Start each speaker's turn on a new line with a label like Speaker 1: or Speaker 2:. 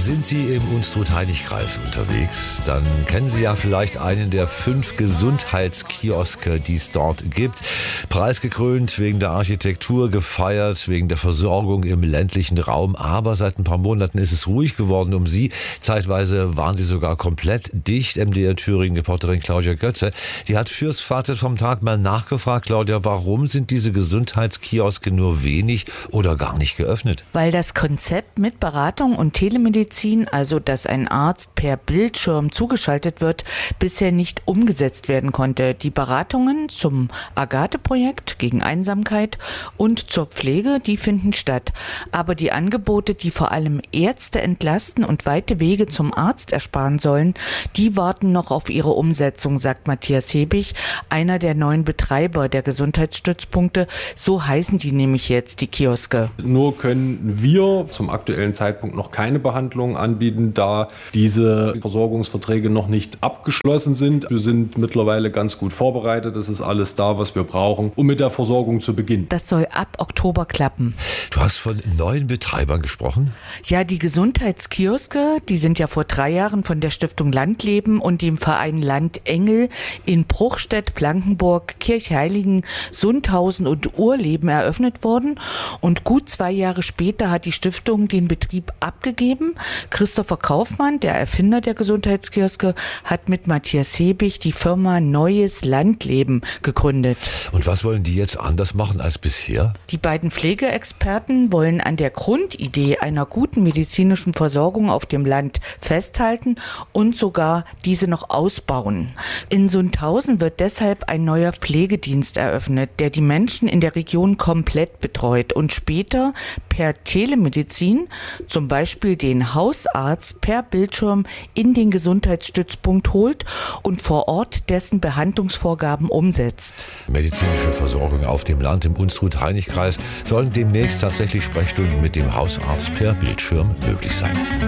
Speaker 1: Sind Sie im Unstrut-Heinig-Kreis unterwegs, dann kennen Sie ja vielleicht einen der 5 Gesundheitskioske, die es dort gibt. Preisgekrönt wegen der Architektur, gefeiert wegen der Versorgung im ländlichen Raum. Aber seit ein paar Monaten ist es ruhig geworden um Sie. Zeitweise waren sie sogar komplett dicht. MDR Thüringen-Reporterin Claudia Götze, die hat fürs Fazit vom Tag mal nachgefragt. Claudia, warum sind diese Gesundheitskioske nur wenig oder gar nicht geöffnet?
Speaker 2: Weil das Konzept mit Beratung und Telemedizin, also dass ein Arzt per Bildschirm zugeschaltet wird, bisher nicht umgesetzt werden konnte. Die Beratungen zum Agathe-Projekt gegen Einsamkeit und zur Pflege, die finden statt. Aber die Angebote, die vor allem Ärzte entlasten und weite Wege zum Arzt ersparen sollen, die warten noch auf ihre Umsetzung, sagt Matthias Hebig, einer der neuen Betreiber der Gesundheitsstützpunkte. So heißen die nämlich jetzt, die Kioske.
Speaker 3: Nur können wir zum aktuellen Zeitpunkt noch keine Behandlung anbieten, da diese Versorgungsverträge noch nicht abgeschlossen sind. Wir sind mittlerweile ganz gut vorbereitet. Es ist alles da, was wir brauchen, um mit der Versorgung zu beginnen.
Speaker 2: Das soll ab Oktober klappen.
Speaker 1: Du hast von neuen Betreibern gesprochen?
Speaker 2: Ja, die Gesundheitskioske, die sind ja vor 3 Jahren von der Stiftung Landleben und dem Verein Landengel in Bruchstedt, Blankenburg, Kirchheiligen, Sundhausen und Urleben eröffnet worden. Und gut 2 Jahre später hat die Stiftung den Betrieb abgegeben. Christopher Kaufmann, der Erfinder der Gesundheitskioske, hat mit Matthias Hebig die Firma Neues Landleben gegründet.
Speaker 1: Und was wollen die jetzt anders machen als bisher?
Speaker 2: Die beiden Pflegeexperten wollen an der Grundidee einer guten medizinischen Versorgung auf dem Land festhalten und sogar diese noch ausbauen. In Sundhausen wird deshalb ein neuer Pflegedienst eröffnet, der die Menschen in der Region komplett betreut und später per Telemedizin zum Beispiel den Hausarzt per Bildschirm in den Gesundheitsstützpunkt holt und vor Ort dessen Behandlungsvorgaben umsetzt.
Speaker 1: Medizinische Versorgung auf dem Land im Unstrut-Heinig-Kreis sollen demnächst tatsächlich Sprechstunden mit dem Hausarzt per Bildschirm möglich sein.